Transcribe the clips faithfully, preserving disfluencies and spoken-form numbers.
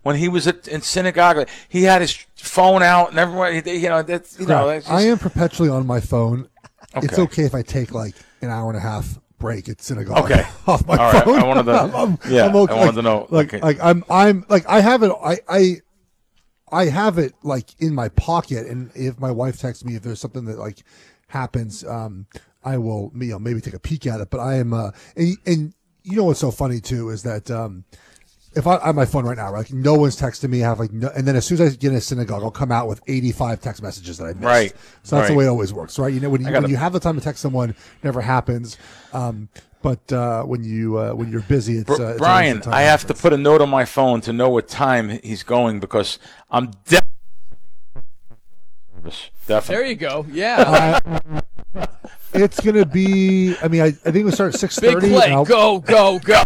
when he was at, in synagogue. He had his phone out, and everyone, you know, that's you know. That's just... I am perpetually on my phone. Okay. It's okay if I take like an hour and a half break at synagogue. Okay, off my all right. phone. I wanted to, I'm, I'm, yeah, I'm okay. I wanted to know. Like, okay. like I'm, I'm like I have it. I, I, I have it like in my pocket, and if my wife texts me if there's something that like happens, um, I will, you know, maybe take a peek at it. But I am, uh, and, and you know what's so funny too is that um, if I, I have my phone right now, right, like no one's texting me. I have like, no, and then as soon as I get in a synagogue, I'll come out with eighty-five text messages that I missed. Right. So that's right. the way it always works, right? You know, when you, gotta, when you have the time to text someone, it never happens. Um, but uh, when you uh, when you're busy, it's, uh, it's Brian. I have difference. to put a note on my phone to know what time he's going because I'm definitely. Definitely. There you go. Yeah. Uh, it's gonna be. I mean, I, I think we start at six thirty. Big play. Go, go, go.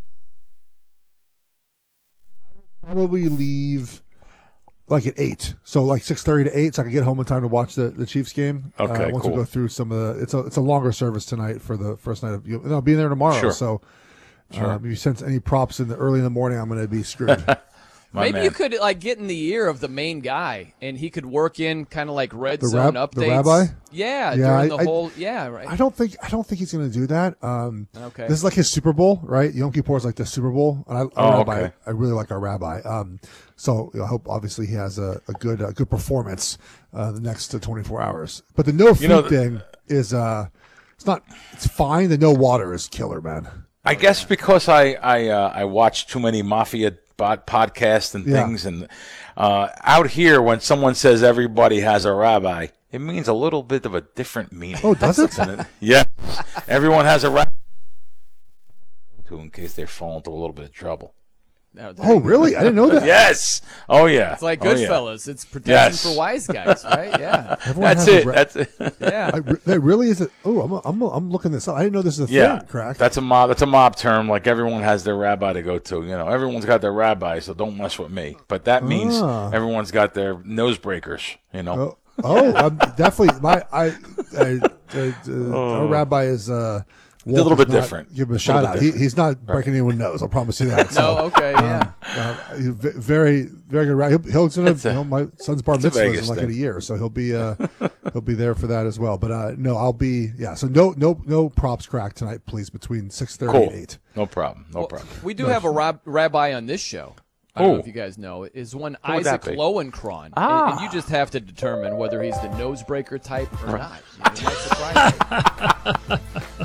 Probably leave like at eight. So like six thirty to eight, so I can get home in time to watch the, the Chiefs game. Okay, uh, once cool. we go through some of the, it's a it's a longer service tonight for the first night of. And I'll be there tomorrow. Sure. So Sure. um, if you sense any props in the early in the morning, I'm going to be screwed. My Maybe man. you could like get in the ear of the main guy, and he could work in kind of like red The zone rab- updates. the rabbi? Yeah, Yeah, during I- the I- whole. Yeah, right. I don't think I don't think he's going to do that. Um, Okay. This is like his Super Bowl, right? Yom Kippur is like the Super Bowl, and I, our Oh, rabbi, okay. I really like our rabbi. Um, so you know, I hope obviously he has a, a good a good performance uh, the next uh, twenty-four hours. But the no food You know, the- thing is uh, it's not it's fine. The no water is killer, man. I guess because I I uh, I watch too many mafia bod- podcasts and Yeah. things, and uh, out here when someone says everybody has a rabbi, it means a little bit of a different meaning. Oh, does it? Doesn't it? Yeah, everyone has a rabbi too, in case they fall into a little bit of trouble. No, there Oh, you go. really? I didn't know that. Yes. Oh yeah. It's like Oh, yeah. Goodfellas. It's protection Yes. for wise guys, right? Yeah. Everyone That's has a it. ra- That's it. Yeah. I, re- that really is it. Oh, I'm I'm I'm looking this up. I didn't know this is a Yeah, thing. Crack. that's a mob. That's a mob term. Like everyone has their rabbi to go to. You know, everyone's got their rabbi, so don't mess with me. But that means Ah. everyone's got their nose breakers. You know. Oh, oh I'm definitely my I, I uh, uh, our rabbi is uh, a little Walter's bit not- different. Give him a A shout little out. bit He, different. he's not breaking anyone's nose. I'll promise you that. No. So, Okay. Yeah. uh, he's ve- very very good. rabbi. He'll, he'll gonna, It's a- you know, my son's bar it's a mitzvah is in Vegas like in a thing. year, so he'll be uh, he'll be there for that as well. But uh, no, I'll be yeah. So no no no props crack tonight, please. Between six thirty Cool. and eight. No problem. No Well, problem. we do have a rab- rabbi on this show. I don't know Oh. if you guys know. Is one Who would Isaac that be? Lowenkron. Ah. And, and you just have to determine whether he's the nosebreaker type or not. You know, it might surprise you.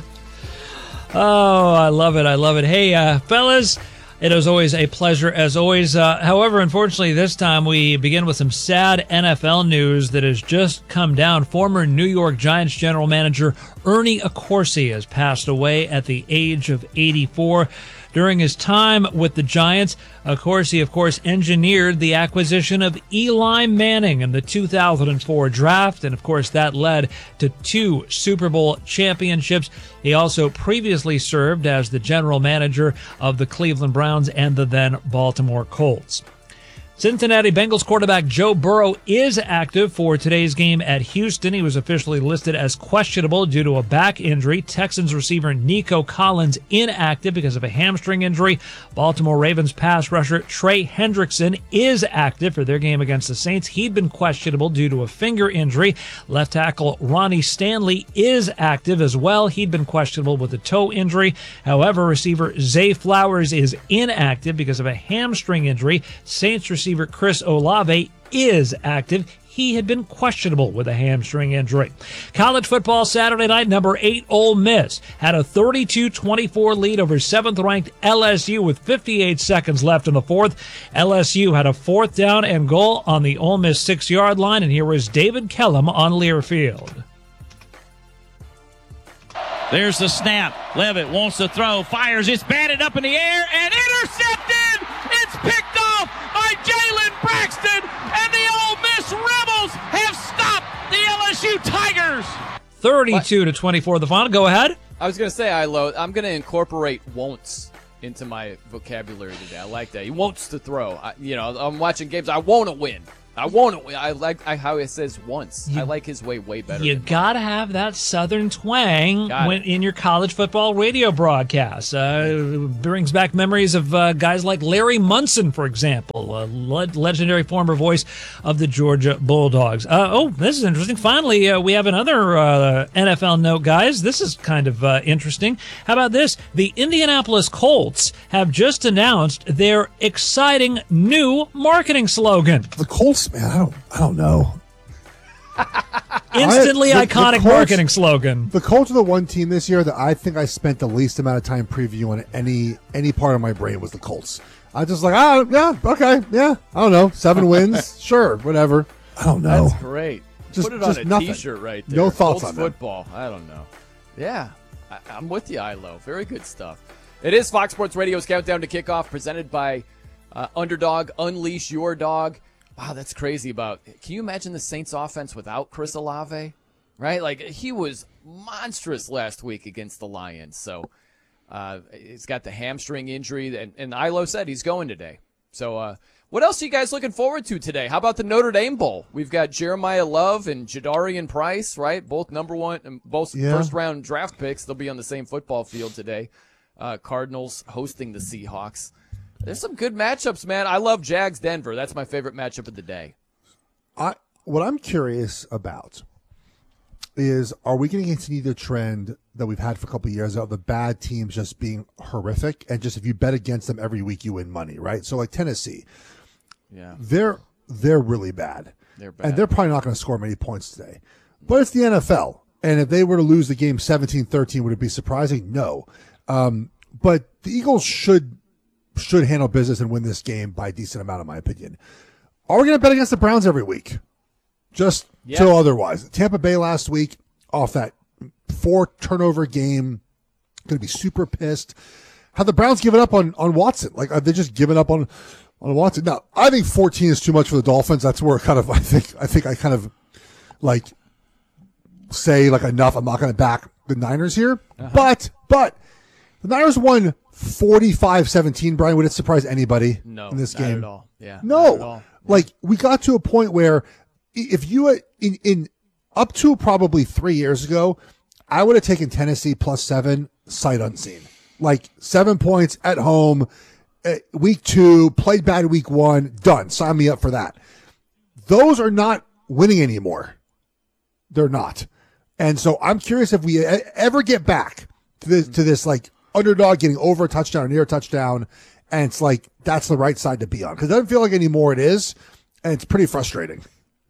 Oh, I love it. I love it. Hey, uh, fellas, it is always a pleasure, as always. Uh, however, unfortunately, this time we begin with some sad N F L news that has just come down. Former New York Giants general manager Ernie Accorsi has passed away at the age of eighty-four. During his time with the Giants, Accorsi, of course, engineered the acquisition of Eli Manning in the two thousand four draft, and of course that led to two Super Bowl championships. He also previously served as the general manager of the Cleveland Browns and the then Baltimore Colts. Cincinnati Bengals quarterback Joe Burrow is active for today's game at Houston. He was officially listed as questionable due to a back injury. Texans receiver Nico Collins inactive because of a hamstring injury. Baltimore Ravens pass rusher Trey Hendrickson is active for their game against the Saints. He'd been questionable due to a finger injury. Left tackle Ronnie Stanley is active as well. He'd been questionable with a toe injury. However, receiver Zay Flowers is inactive because of a hamstring injury. Saints receiver Chris Olave is active. He had been questionable with a hamstring injury. College football Saturday night, number eight Ole Miss had a thirty-two twenty-four lead over seventh-ranked L S U with fifty-eight seconds left in the fourth. L S U had a fourth down and goal on the Ole Miss six-yard line, and here was David Kellum on Learfield. There's the snap. Levitt wants to throw, fires, it's batted up in the air, and intercepted! It's picked off by Jalen Braxton, and the Ole Miss Rebels have stopped the L S U Tigers! thirty-two to twenty-four the final. Go ahead. I was going to say, I lo- I'm going to incorporate won'ts into my vocabulary today. I like that. He wants to throw. I, you know, I'm watching games. I want to win. I won't. I like I, how it says once. You- I like his way way better. You than got to have that Southern twang Got when, it. in your college football radio broadcasts. Uh, brings back memories of uh, guys like Larry Munson, for example, a le- legendary former voice of the Georgia Bulldogs. Uh, oh, this is interesting. Finally, uh, we have another uh, N F L note, guys. This is kind of uh, interesting. How about this? The Indianapolis Colts have just announced their exciting new marketing slogan. The Colts, man, I don't, I don't know. Instantly I- the- the iconic Colts- marketing slogan. The Colts are the one team this year that I think I spent the least amount of time previewing any any part of my brain was the Colts. I just like, ah, yeah, okay, yeah, I don't know, seven wins, sure, whatever. I don't know. That's great. Just- Put it on just a nothing. T-shirt right there. No thoughts Colts on that. football. I don't know. Yeah, I, I'm with you, Ilo. Very good stuff. It is Fox Sports Radio's Countdown to Kickoff, presented by uh, Underdog. Unleash your dog. Wow, that's crazy. About can you imagine the Saints offense without Chris Olave? Right, like he was monstrous last week against the Lions. So uh, he's got the hamstring injury, and, and Ilo said he's going today. So uh, what else are you guys looking forward to today? How about the Notre Dame Bowl? We've got Jeremiah Love and Jadarian Price, right? Both number one, both Yeah. first round draft picks. They'll be on the same football field today. Uh, Cardinals hosting the Seahawks. There's some good matchups, man. I love Jags Denver. That's my favorite matchup of the day. I what I'm curious about is, are we going to continue the trend that we've had for a couple of years of the bad teams just being horrific, and just if you bet against them every week you win money, right? So like Tennessee, Yeah, they're they're really bad, they're bad. and they're probably not going to score many points today. But it's the N F L, and if they were to lose the game seventeen thirteen, would it be surprising? No. Um, but the Eagles should should handle business and win this game by a decent amount, in my opinion. Are we going to bet against the Browns every week? Just Yeah. till otherwise. Tampa Bay last week off that four turnover game, going to be super pissed. Have the Browns given up on, on Watson? Like, are they just giving up on on Watson? Now, I think fourteen is too much for the Dolphins. That's where kind of I think I think I kind of like say like enough. I'm not going to back the Niners here, Uh-huh. but but the Niners won forty-five seventeen. Brian, would it surprise anybody No, in this not game? at all. Yeah, No, not at all. like we got to a point where if you uh, in in up to probably three years ago, I would have taken Tennessee plus seven sight unseen, like seven points at home, uh, week two, played bad week one, done. Sign me up for that. Those are not winning anymore. They're not, and so I'm curious if we e- ever get back to this to this like underdog getting over a touchdown or near a touchdown. And it's like, that's the right side to be on. Because it doesn't feel like anymore it is. And it's pretty frustrating.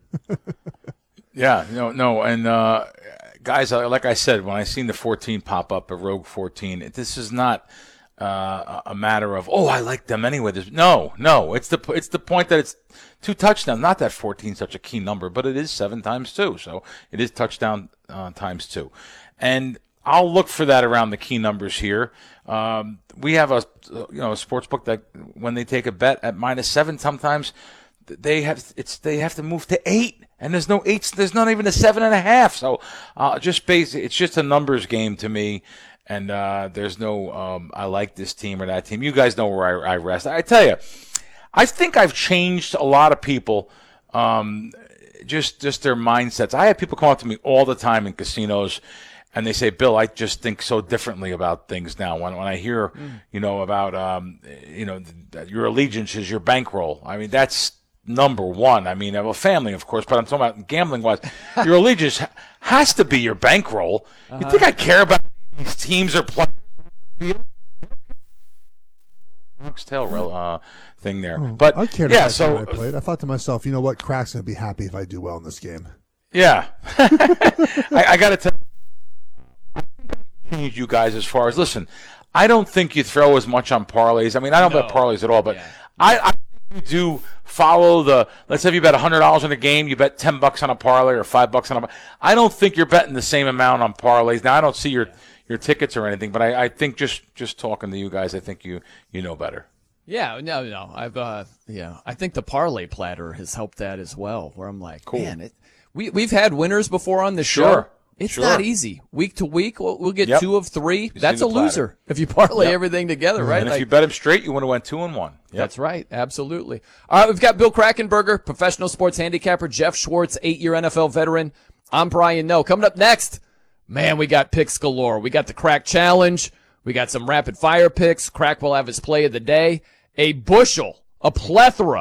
Yeah, no, no, and uh, guys, uh, like I said, when I seen the fourteen pop up, a Rogue fourteen, it- this is not uh, a matter of, oh, I like them anyway. There's, no, no, it's the it's the point that it's two touchdowns. Not that fourteen is such a key number, but it is seven times two, so it is touchdown uh, times two, and I'll look for that around the key numbers here. Um, we have a you know a sports book that when they take a bet at minus seven, sometimes they have it's they have to move to eight, and there's no eights. There's not even a seven and a half. So uh, just base it's just a numbers game to me, and uh, there's no um, I like this team or that team. You guys know where I, I rest. I tell you, I think I've changed a lot of people. Um, just just their mindsets. I have people come up to me all the time in casinos. And they say, Bill, I just think so differently about things now. When when I hear, mm. you know, about, um, you know, th- your allegiance is your bankroll. I mean, that's number one. I mean, I have a family, of course, but I'm talking about gambling-wise. Your allegiance ha- has to be your bankroll. Uh-huh. You think I care about these teams are playing? Tail uh, thing there, oh, but I cared yeah. about So I played. I thought to myself, you know what, Crack's gonna be happy if I do well in this game. Yeah, I, I got to tell. You guys, as far as listen, I don't think you throw as much on parlays. I mean, I don't No. bet parlays at all, but Yeah. I, I think you do follow the. Let's say if you bet a hundred dollars on a game, you bet ten bucks on a parlay or five bucks on a. I don't think you're betting the same amount on parlays. Now I don't see your your tickets or anything, but I, I think just just talking to you guys, I think you you know better. Yeah, no, no. I've, uh, yeah, I think the parlay platter has helped that as well. Where I'm like, Cool. man, it, we we've had winners before on the show. Sure. It's Sure. not easy. Week to week, we'll, we'll get Yep. two of three. You've That's a seen the platter. loser if you parlay Yep. everything together, right? And if Like- you bet him straight, you would have went two and one. Yep. That's right. Absolutely. All right, we've got Bill Krakenberger, professional sports handicapper, Jeff Schwartz, eight-year N F L veteran. I'm Brian Noe. Coming up next, man, we got picks galore. We got the Crack Challenge. We got some rapid-fire picks. Crack will have his play of the day. A bushel, a plethora